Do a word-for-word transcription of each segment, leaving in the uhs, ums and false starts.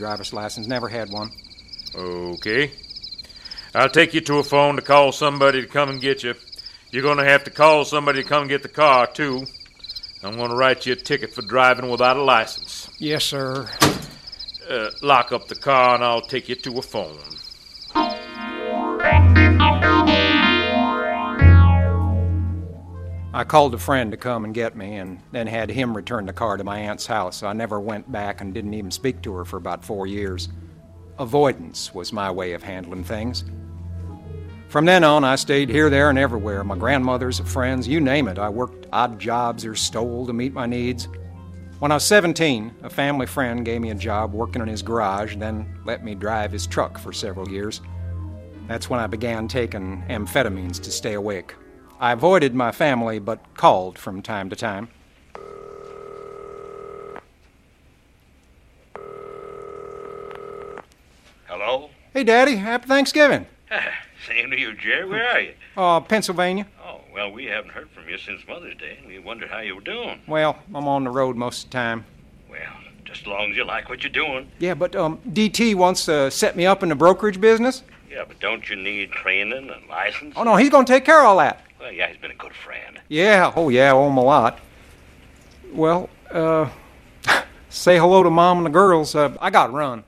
Driver's license, never had one. Okay. I'll take you to a phone to call somebody to come and get you. You're going to have to call somebody to come get the car, too. I'm going to write you a ticket for driving without a license. Yes, sir. Uh, lock up the car and I'll take you to a phone. I called a friend to come and get me and then had him return the car to my aunt's house. I never went back and didn't even speak to her for about four years. Avoidance was my way of handling things. From then on, I stayed here, there, and everywhere. My grandmothers, friends, you name it. I worked odd jobs or stole to meet my needs. When I was seventeen, a family friend gave me a job working in his garage, then let me drive his truck for several years. That's when I began taking amphetamines to stay awake. I avoided my family, but called from time to time. Hello? Hey, Daddy, happy Thanksgiving. Same to you, Jerry. Where are you? Uh, Pennsylvania. Oh, well, we haven't heard from you since Mother's Day. We wondered how you were doing. Well, I'm on the road most of the time. Well, just as long as you like what you're doing. Yeah, but um, D T wants to set me up in the brokerage business. Yeah, but don't you need training and license? Oh, no, he's going to take care of all that. Well, yeah, he's been a good friend. Yeah, oh, yeah, I owe him a lot. Well, uh, say hello to Mom and the girls. Uh, I got to run.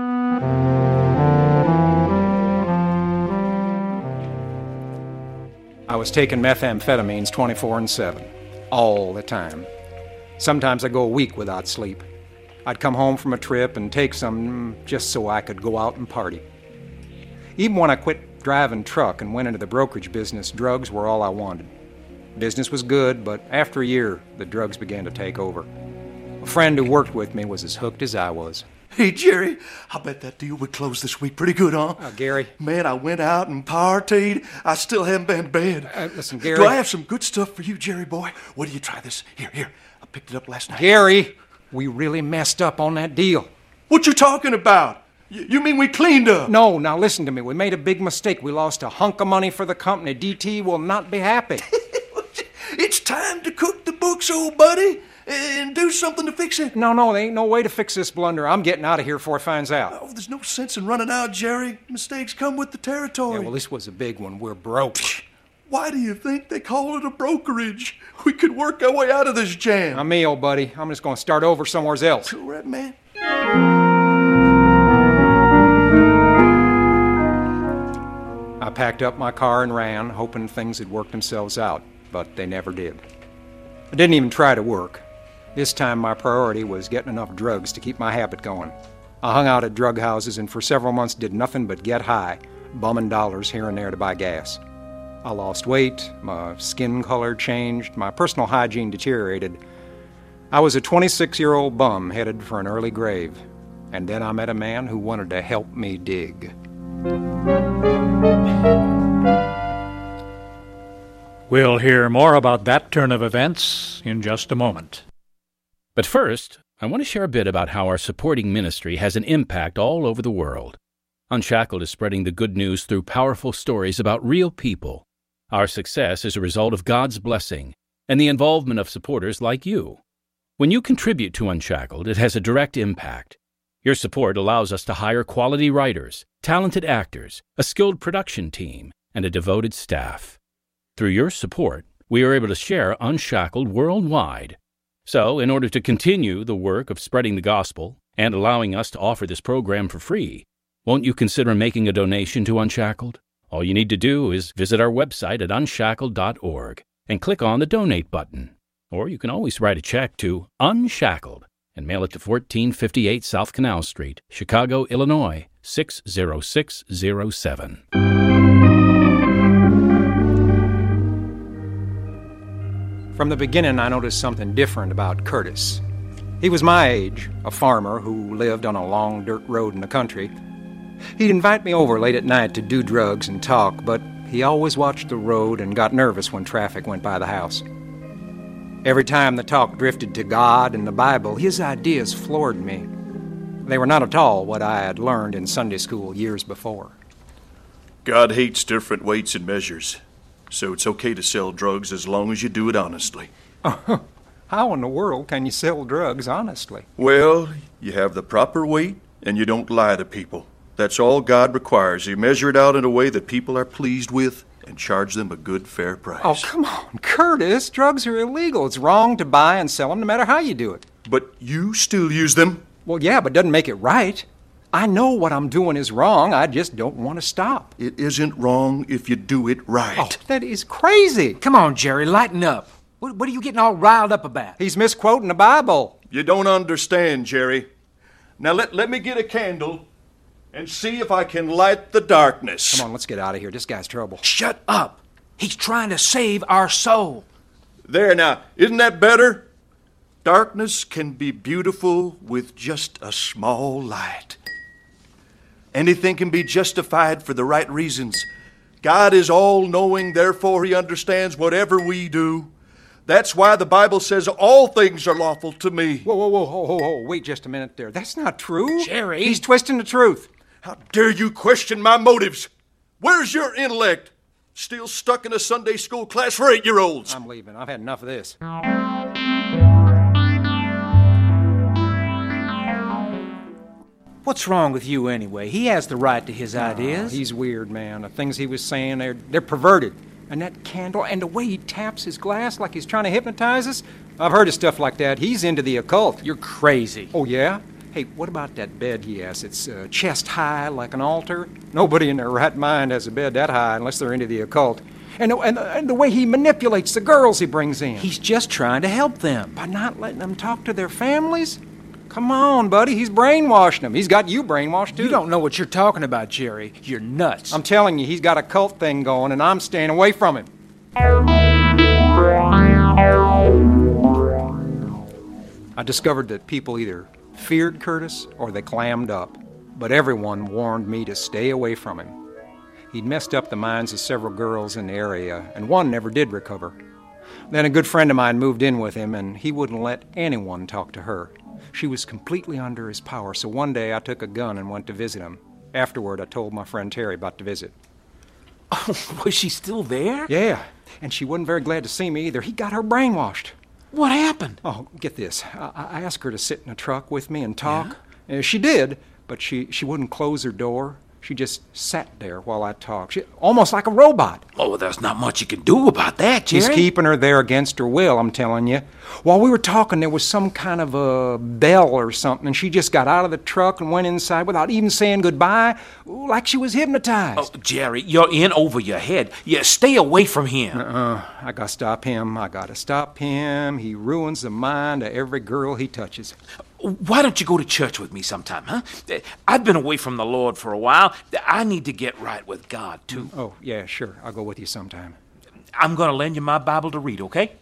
I was taking methamphetamines twenty-four and seven, all the time. Sometimes I'd go a week without sleep. I'd come home from a trip and take some just so I could go out and party. Even when I quit driving truck and went into the brokerage business, drugs were all I wanted. Business was good, but after a year, the drugs began to take over. A friend who worked with me was as hooked as I was. Hey, Jerry, I bet that deal would close this week pretty good, huh? Uh, Gary. Man, I went out and partied. I still haven't been to bed. Uh, listen, Gary. Do I have some good stuff for you, Jerry boy? What do you try this? Here, here. I picked it up last night. Gary, we really messed up on that deal. What you talking about? Y- you mean we cleaned up? No, now listen to me. We made a big mistake. We lost a hunk of money for the company. D T will not be happy. It's time to cook the books, old buddy, and do something to fix it. No, no, there ain't no way to fix this blunder. I'm getting out of here before it finds out. Oh, there's no sense in running out, Jerry. Mistakes come with the territory. Yeah, well, this was a big one. We're broke. Why do you think they call it a brokerage? We could work our way out of this jam. Not me, old buddy. I'm just going to start over somewhere else. All right, man. I packed up my car and ran, hoping things had worked themselves out, but they never did. I didn't even try to work. This time my priority was getting enough drugs to keep my habit going. I hung out at drug houses and for several months did nothing but get high, bumming dollars here and there to buy gas. I lost weight, my skin color changed, my personal hygiene deteriorated. I was a twenty-six-year-old bum headed for an early grave. And then I met a man who wanted to help me dig. We'll hear more about that turn of events in just a moment. But first, I want to share a bit about how our supporting ministry has an impact all over the world. Unshackled is spreading the good news through powerful stories about real people. Our success is a result of God's blessing and the involvement of supporters like you. When you contribute to Unshackled, it has a direct impact. Your support allows us to hire quality writers, talented actors, a skilled production team, and a devoted staff. Through your support, we are able to share Unshackled worldwide. So, in order to continue the work of spreading the gospel and allowing us to offer this program for free, won't you consider making a donation to Unshackled? All you need to do is visit our website at unshackled dot org and click on the Donate button. Or you can always write a check to Unshackled and mail it to fourteen fifty-eight South Canal Street, Chicago, Illinois, six zero six zero seven. From the beginning, I noticed something different about Curtis. He was my age, a farmer who lived on a long dirt road in the country. He'd invite me over late at night to do drugs and talk, but he always watched the road and got nervous when traffic went by the house. Every time the talk drifted to God and the Bible, his ideas floored me. They were not at all what I had learned in Sunday school years before. God hates different weights and measures, so it's okay to sell drugs as long as you do it honestly. How in the world can you sell drugs honestly? Well, you have the proper weight And you don't lie to people. That's all God requires. You measure it out in a way that people are pleased with and charge them a good, fair price. Oh, come on, Curtis. Drugs are illegal. It's wrong to buy and sell them no matter how you do it. But you still use them? Well, yeah, but doesn't make it right. I know what I'm doing is wrong. I just don't want to stop. It isn't wrong if you do it right. Oh, that is crazy. Come on, Jerry, lighten up. What, what are you getting all riled up about? He's misquoting the Bible. You don't understand, Jerry. Now let, let me get a candle and see if I can light the darkness. Come on, let's get out of here. This guy's trouble. Shut up. He's trying to save our soul. There now, isn't that better? Darkness can be beautiful with just a small light. Anything can be justified for the right reasons. God is all-knowing, therefore he understands whatever we do. That's why the Bible says all things are lawful to me. Whoa, whoa, whoa, whoa, whoa, whoa. Wait just a minute there. That's not true. Jerry. He's twisting the truth. How dare you question my motives? Where's your intellect? Still stuck in a Sunday school class for eight-year-olds. I'm leaving. I've had enough of this. What's wrong with you anyway? He has the right to his ideas. Oh, he's weird, man. The things he was saying, they're, they're perverted. And that candle, and the way he taps his glass like he's trying to hypnotize us. I've heard of stuff like that. He's into the occult. You're crazy. Oh, yeah? Hey, what about that bed he has? It's uh, chest high like an altar. Nobody in their right mind has a bed that high unless they're into the occult. And the, and, the, and the way he manipulates the girls he brings in. He's just trying to help them. By not letting them talk to their families? Come on, buddy. He's brainwashing them. He's got you brainwashed, too. You don't know what you're talking about, Jerry. You're nuts. I'm telling you, he's got a cult thing going, and I'm staying away from him. I discovered that people either feared Curtis or they clammed up, but everyone warned me to stay away from him. He'd messed up the minds of several girls in the area, and one never did recover. Then a good friend of mine moved in with him, and he wouldn't let anyone talk to her. She was completely under his power, so one day I took a gun and went to visit him. Afterward, I told my friend Terry about the visit. Oh, was she still there? Yeah, and she wasn't very glad to see me either. He got her brainwashed. What happened? Oh, get this. I, I asked her to sit in a truck with me and talk. Yeah? Uh, she did, but she, she wouldn't close her door. She just sat there while I talked, she, almost like a robot. Oh, well, there's not much you can do about that, Jerry. He's keeping her there against her will, I'm telling you. While we were talking, there was some kind of a bell or something, and she just got out of the truck and went inside without even saying goodbye, like she was hypnotized. Oh, Jerry, you're in over your head. Yeah, stay away from him. Uh-uh. I gotta stop him. I gotta stop him. He ruins the mind of every girl he touches. Why don't you go to church with me sometime, huh? I've been away from the Lord for a while. I need to get right with God, too. Oh, yeah, sure. I'll go with you sometime. I'm going to lend you my Bible to read, okay?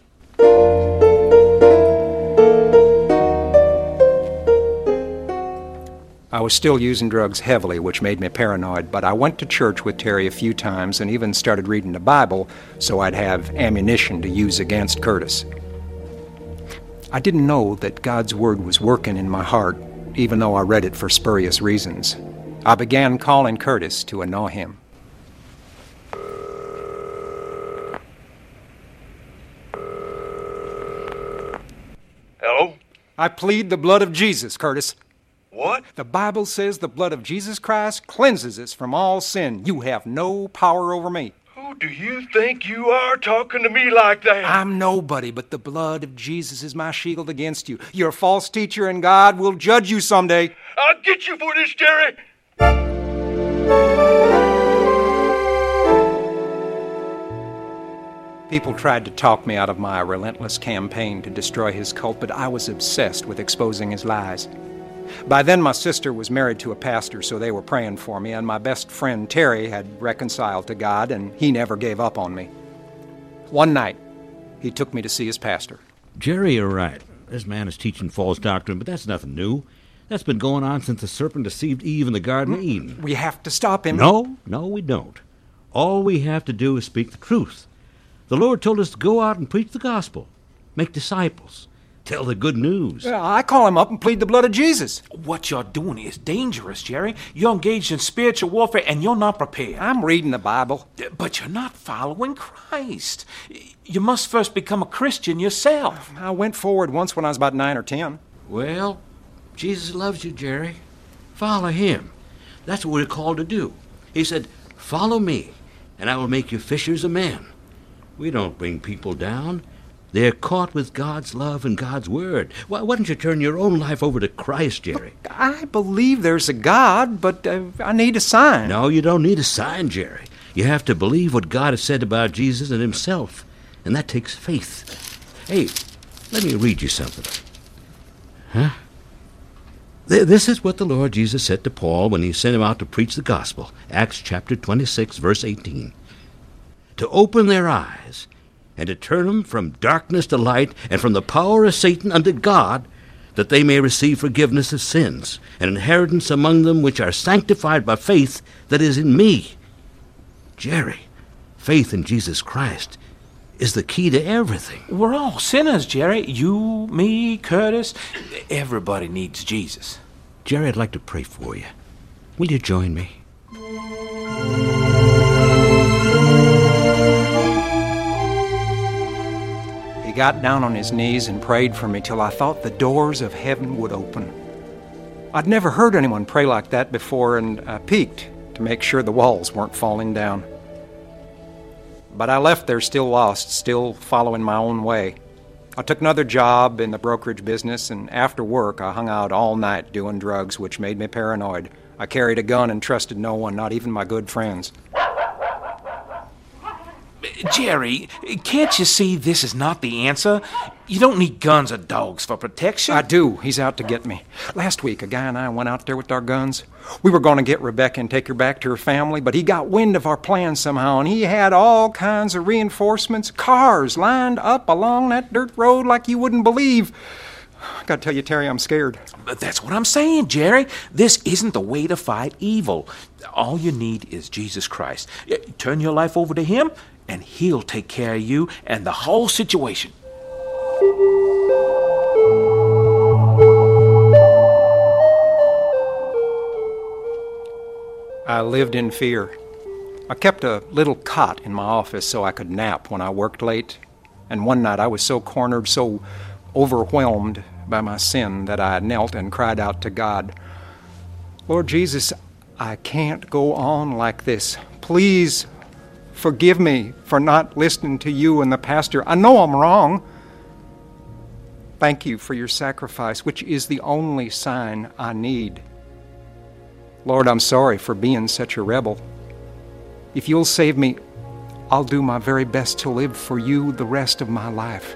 I was still using drugs heavily, which made me paranoid, but I went to church with Terry a few times and even started reading the Bible so I'd have ammunition to use against Curtis. I didn't know that God's Word was working in my heart, even though I read it for spurious reasons. I began calling Curtis to annoy him. Hello? I plead the blood of Jesus, Curtis. What? The Bible says the blood of Jesus Christ cleanses us from all sin. You have no power over me. Who do you think you are talking to me like that? I'm nobody, but the blood of Jesus is my shield against you. You're a false teacher, and God will judge you someday. I'll get you for this, Jerry! People tried to talk me out of my relentless campaign to destroy his cult, but I was obsessed with exposing his lies. By then, my sister was married to a pastor, so they were praying for me, and my best friend Terry had reconciled to God, and he never gave up on me. One night, he took me to see his pastor. Jerry, you're right. This man is teaching false doctrine, but that's nothing new. That's been going on since the serpent deceived Eve in the Garden of Eden. We have to stop him. No, no, we don't. All we have to do is speak the truth. The Lord told us to go out and preach the gospel, make disciples, tell the good news. Yeah, I call him up and plead the blood of Jesus. What you're doing is dangerous, Jerry. You're engaged in spiritual warfare, and you're not prepared. I'm reading the Bible. But you're not following Christ. You must first become a Christian yourself. I went forward once when I was about nine or ten. Well, Jesus loves you, Jerry. Follow him. That's what we're called to do. He said, follow me, and I will make you fishers of men. We don't bring people down. They're caught with God's love and God's word. Why, why don't you turn your own life over to Christ, Jerry? Look, I believe there's a God, but uh, I need a sign. No, you don't need a sign, Jerry. You have to believe what God has said about Jesus and himself, and that takes faith. Hey, let me read you something. Huh? Th- this is what the Lord Jesus said to Paul when he sent him out to preach the gospel. Acts chapter twenty-six, verse eighteen. To open their eyes, and to turn them from darkness to light, and from the power of Satan unto God, that they may receive forgiveness of sins, and inheritance among them which are sanctified by faith that is in me. Jerry, faith in Jesus Christ is the key to everything. We're all sinners, Jerry. You, me, Curtis. Everybody needs Jesus. Jerry, I'd like to pray for you. Will you join me? He got down on his knees and prayed for me till I thought the doors of heaven would open. I'd never heard anyone pray like that before, and I peeked to make sure the walls weren't falling down. But I left there still lost, still following my own way. I took another job in the brokerage business, and after work I hung out all night doing drugs, which made me paranoid. I carried a gun and trusted no one, not even my good friends. Jerry, can't you see this is not the answer? You don't need guns or dogs for protection. I do. He's out to get me. Last week, a guy and I went out there with our guns. We were going to get Rebecca and take her back to her family, but he got wind of our plan somehow, and he had all kinds of reinforcements, cars lined up along that dirt road like you wouldn't believe. I gotta tell you, Terry, I'm scared. But that's what I'm saying, Jerry. This isn't the way to fight evil. All you need is Jesus Christ. Turn your life over to him, and he'll take care of you and the whole situation. I lived in fear. I kept a little cot in my office so I could nap when I worked late. And one night I was so cornered, so overwhelmed by my sin that I knelt and cried out to God, Lord Jesus, I can't go on like this. Please forgive me for not listening to you and the pastor. I know I'm wrong. Thank you for your sacrifice, which is the only sign I need. Lord, I'm sorry for being such a rebel. If you'll save me, I'll do my very best to live for you the rest of my life.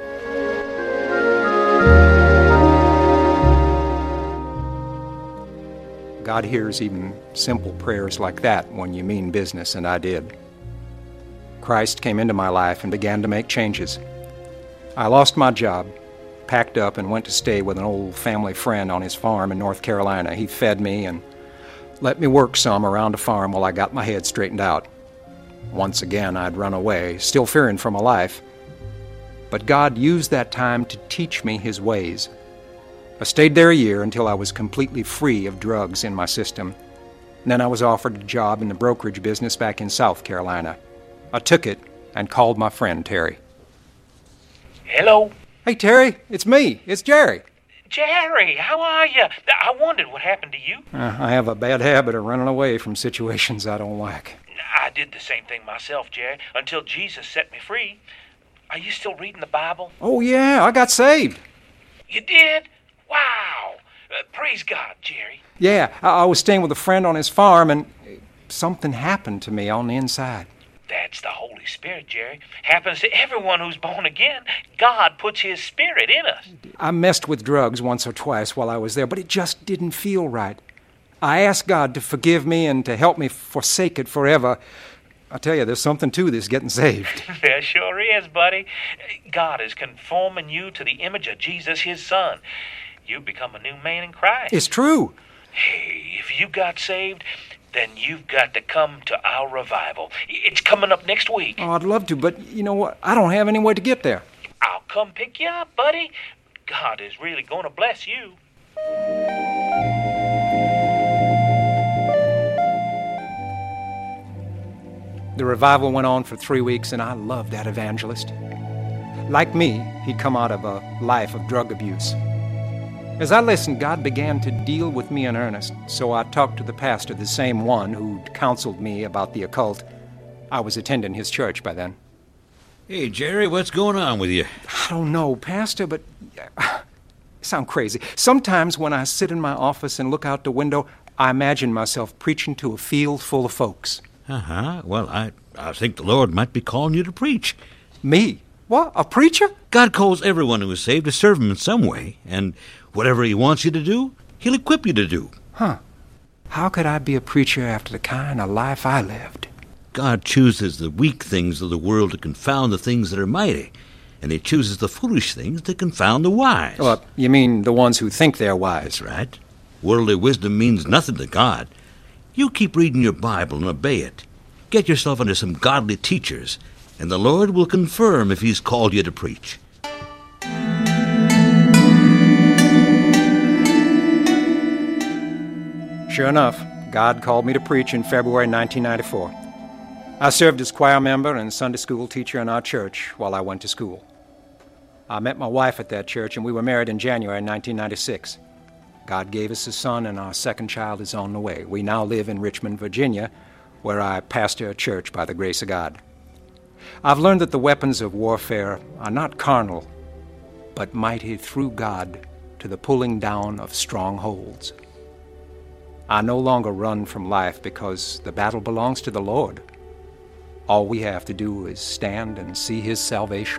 God hears even simple prayers like that when you mean business, and I did. Christ came into my life and began to make changes. I lost my job, packed up, and went to stay with an old family friend on his farm in North Carolina. He fed me and let me work some around the farm while I got my head straightened out. Once again, I'd run away, still fearing for my life. But God used that time to teach me his ways. I stayed there a year until I was completely free of drugs in my system. And then I was offered a job in the brokerage business back in South Carolina. I took it and called my friend Terry. Hello? Hey, Terry, it's me. It's Jerry. Jerry, how are you? I wondered what happened to you. Uh, I have a bad habit of running away from situations I don't like. I did the same thing myself, Jerry, until Jesus set me free. Are you still reading the Bible? Oh, yeah, I got saved. You did? Wow. Uh, praise God, Jerry. Yeah, I, I was staying with a friend on his farm, and something happened to me on the inside. That's the Holy Spirit, Jerry. Happens to everyone who's born again. God puts his Spirit in us. I messed with drugs once or twice while I was there, but it just didn't feel right. I asked God to forgive me and to help me forsake it forever. I tell you, there's something to this getting saved. There sure is, buddy. God is conforming you to the image of Jesus, his Son. You've become a new man in Christ. It's true. Hey, if you got saved, then you've got to come to our revival. It's coming up next week. Oh, I'd love to, but you know what? I don't have any way to get there. I'll come pick you up, buddy. God is really going to bless you. The revival went on for three weeks, and I loved that evangelist. Like me, he'd come out of a life of drug abuse. As I listened, God began to deal with me in earnest, so I talked to the pastor, the same one who'd counseled me about the occult. I was attending his church by then. Hey, Jerry, what's going on with you? I don't know, Pastor, but I sound crazy. Sometimes when I sit in my office and look out the window, I imagine myself preaching to a field full of folks. Uh-huh. Well, I, I think the Lord might be calling you to preach. Me? What, a preacher? God calls everyone who is saved to serve him in some way, and whatever he wants you to do, he'll equip you to do. Huh. How could I be a preacher after the kind of life I lived? God chooses the weak things of the world to confound the things that are mighty, and he chooses the foolish things to confound the wise. Well, you mean the ones who think they're wise? That's right. Worldly wisdom means nothing to God. You keep reading your Bible and obey it. Get yourself under some godly teachers, and the Lord will confirm if he's called you to preach. Sure enough, God called me to preach in February nineteen ninety-four. I served as choir member and Sunday school teacher in our church while I went to school. I met my wife at that church, and we were married in January nineteen ninety-six. God gave us a son, and our second child is on the way. We now live in Richmond, Virginia, where I pastor a church by the grace of God. I've learned that the weapons of warfare are not carnal, but mighty through God to the pulling down of strongholds. I no longer run from life because the battle belongs to the Lord. All we have to do is stand and see his salvation.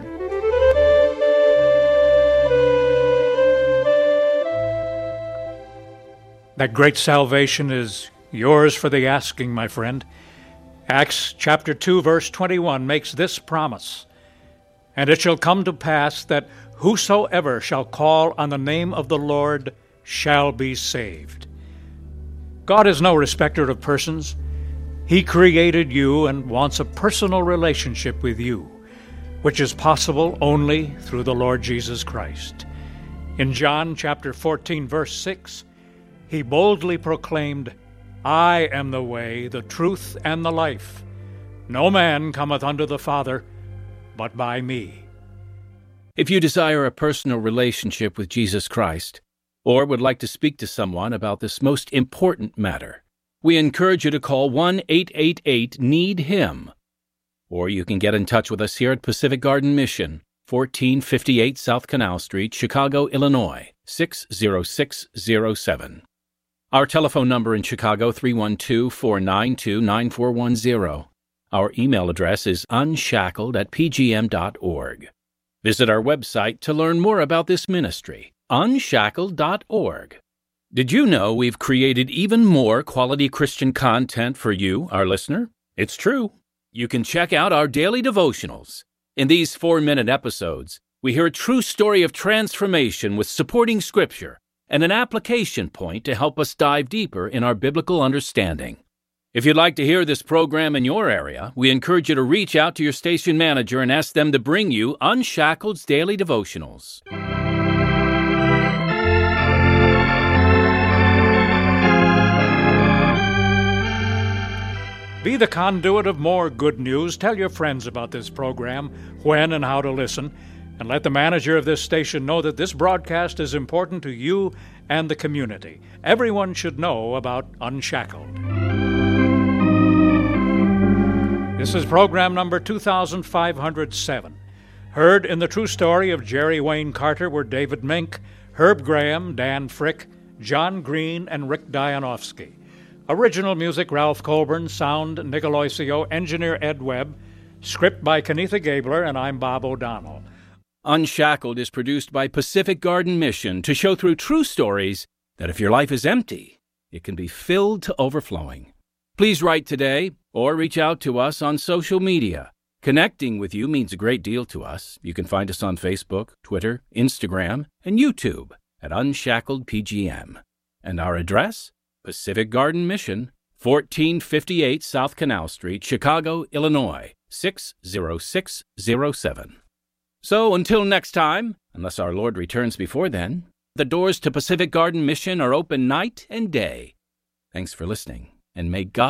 That great salvation is yours for the asking, my friend. Acts chapter two, verse twenty-one makes this promise, "And it shall come to pass that whosoever shall call on the name of the Lord shall be saved." God is no respecter of persons. He created you and wants a personal relationship with you, which is possible only through the Lord Jesus Christ. In John chapter fourteen, verse six, he boldly proclaimed, "I am the way, the truth, and the life. No man cometh unto the Father but by me." If you desire a personal relationship with Jesus Christ, or would like to speak to someone about this most important matter, we encourage you to call one eight eight eight need him. Or you can get in touch with us here at Pacific Garden Mission, fourteen fifty-eight South Canal Street, Chicago, Illinois, six zero six zero seven. Our telephone number in Chicago, three one two, four nine two, nine four one zero. Our email address is unshackled at p g m dot org. Visit our website to learn more about this ministry, unshackled dot org. Did you know we've created even more quality Christian content for you, our listener? It's true. You can check out our daily devotionals. In these four-minute episodes, we hear a true story of transformation with supporting scripture and an application point to help us dive deeper in our biblical understanding. If you'd like to hear this program in your area, we encourage you to reach out to your station manager and ask them to bring you Unshackled's Daily Devotionals. Be the conduit of more good news. Tell your friends about this program, when and how to listen, and let the manager of this station know that this broadcast is important to you and the community. Everyone should know about Unshackled. This is program number two thousand five hundred seven. Heard in the true story of Jerry Wayne Carter were David Mink, Herb Graham, Dan Frick, John Green, and Rick Dianowski. Original music, Ralph Colburn. Sound, Nicoloisio. Engineer, Ed Webb. Script by Kenitha Gabler, and I'm Bob O'Donnell. Unshackled is produced by Pacific Garden Mission to show through true stories that if your life is empty, it can be filled to overflowing. Please write today or reach out to us on social media. Connecting with you means a great deal to us. You can find us on Facebook, Twitter, Instagram, and YouTube at Unshackled P G M. And our address? Pacific Garden Mission, fourteen fifty-eight South Canal Street, Chicago, Illinois, six zero six zero seven. So until next time, unless our Lord returns before then, the doors to Pacific Garden Mission are open night and day. Thanks for listening, and may God